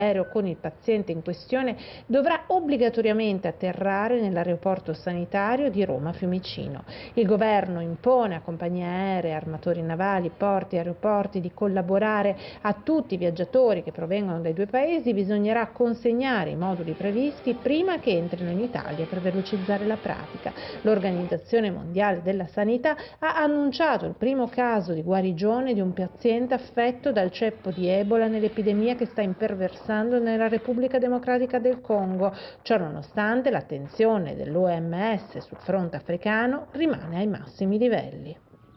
L'aereo con il paziente in questione dovrà obbligatoriamente atterrare nell'aeroporto sanitario di Roma Fiumicino. Il governo impone a compagnie aeree, armatori navali, porti e aeroporti di collaborare a tutti i viaggiatori che provengono dai due paesi. Bisognerà consegnare i moduli previsti prima che entrino in Italia per velocizzare la pratica. L'Organizzazione Mondiale della Sanità ha annunciato il primo caso di guarigione di un paziente affetto dal ceppo di Ebola nell'epidemia che sta imperversando nella Repubblica Democratica del Congo. Ciò nonostante, l'attenzione dell'OMS sul fronte africano rimane ai massimi livelli.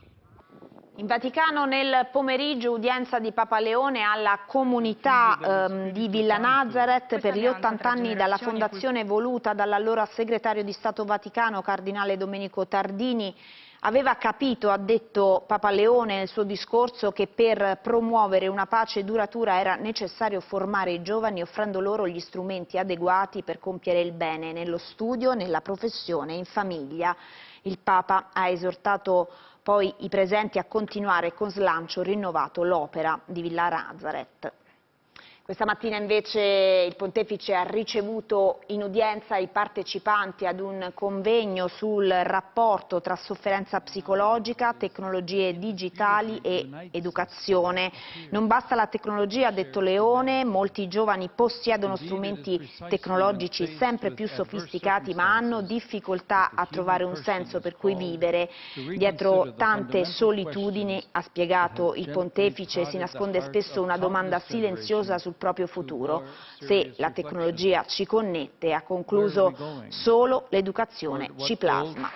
In Vaticano nel pomeriggio udienza di Papa Leone alla comunità di Villa Nazareth per gli 80 anni dalla fondazione voluta dall'allora segretario di Stato Vaticano, Cardinale Domenico Tardini. Aveva capito, ha detto Papa Leone nel suo discorso, che per promuovere una pace duratura era necessario formare i giovani offrendo loro gli strumenti adeguati per compiere il bene nello studio, nella professione, in famiglia. Il Papa ha esortato poi i presenti a continuare con slancio rinnovato l'opera di Villa Nazareth. Questa mattina invece il Pontefice ha ricevuto in udienza i partecipanti ad un convegno sul rapporto tra sofferenza psicologica, tecnologie digitali e educazione. Non basta la tecnologia, ha detto Leone, molti giovani possiedono strumenti tecnologici sempre più sofisticati ma hanno difficoltà a trovare un senso per cui vivere. Dietro tante solitudini, ha spiegato il Pontefice, si nasconde spesso una domanda silenziosa sul proprio futuro. Se la tecnologia ci connette, ha concluso, solo l'educazione ci plasma.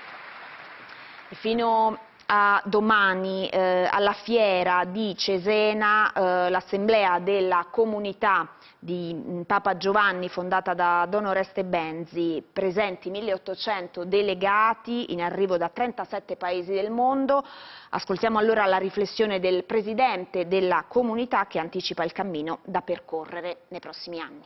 E fino a domani alla fiera di Cesena l'assemblea della comunità di Papa Giovanni fondata da Don Oreste Benzi, presenti 1800 delegati in arrivo da 37 paesi del mondo. Ascoltiamo allora la riflessione del presidente della comunità che anticipa il cammino da percorrere nei prossimi anni.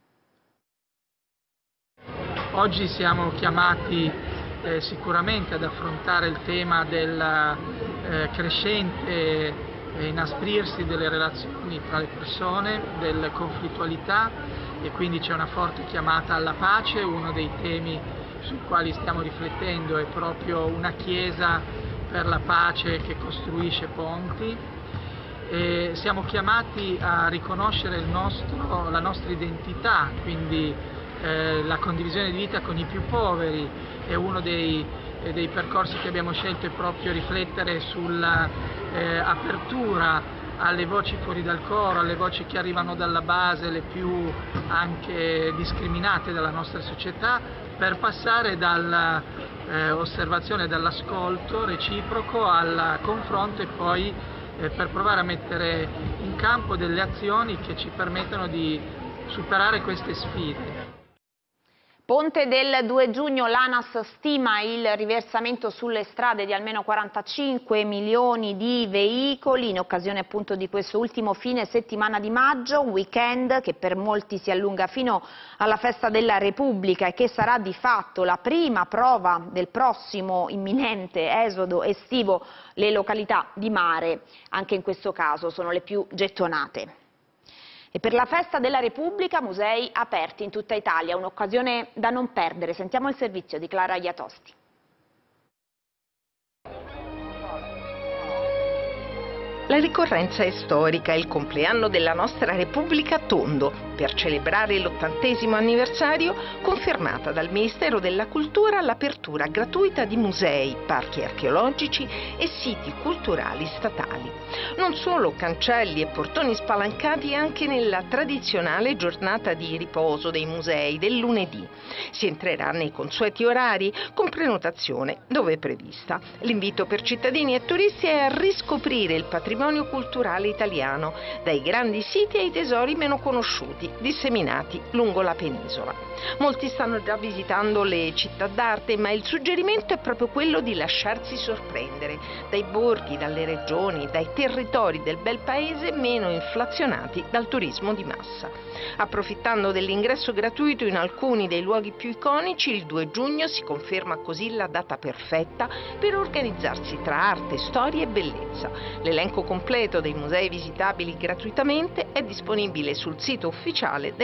Oggi siamo chiamati sicuramente ad affrontare il tema del crescente inasprirsi delle relazioni tra le persone, delle conflittualità, e quindi c'è una forte chiamata alla pace. Uno dei temi sui quali stiamo riflettendo è proprio una Chiesa per la pace che costruisce ponti. E siamo chiamati a riconoscere la nostra identità, quindi la condivisione di vita con i più poveri è uno dei percorsi che abbiamo scelto, è proprio riflettere sull'apertura alle voci fuori dal coro, alle voci che arrivano dalla base, le più anche discriminate dalla nostra società, per passare dall'osservazione e dall'ascolto reciproco al confronto e poi per provare a mettere in campo delle azioni che ci permettono di superare queste sfide. Ponte del 2 giugno, l'ANAS stima il riversamento sulle strade di almeno 45 milioni di veicoli in occasione appunto di questo ultimo fine settimana di maggio, un weekend che per molti si allunga fino alla festa della Repubblica e che sarà di fatto la prima prova del prossimo imminente esodo estivo. Le località di mare, anche in questo caso, sono le più gettonate. E per la festa della Repubblica musei aperti in tutta Italia, un'occasione da non perdere. Sentiamo il servizio di Clara Iatosti. La ricorrenza è storica, il compleanno della nostra Repubblica tondo. Per celebrare l'80° anniversario, confermata dal Ministero della Cultura l'apertura gratuita di musei, parchi archeologici e siti culturali statali. Non solo cancelli e portoni spalancati anche nella tradizionale giornata di riposo dei musei del lunedì. Si entrerà nei consueti orari con prenotazione dove prevista. L'invito per cittadini e turisti è a riscoprire il patrimonio culturale italiano, dai grandi siti ai tesori meno conosciuti, disseminati lungo la penisola. Molti stanno già visitando le città d'arte, ma il suggerimento è proprio quello di lasciarsi sorprendere dai borghi, dalle regioni, dai territori del bel paese meno inflazionati dal turismo di massa. Approfittando dell'ingresso gratuito in alcuni dei luoghi più iconici, il 2 giugno si conferma così la data perfetta per organizzarsi tra arte, storia e bellezza. L'elenco completo dei musei visitabili gratuitamente è disponibile sul sito ufficiale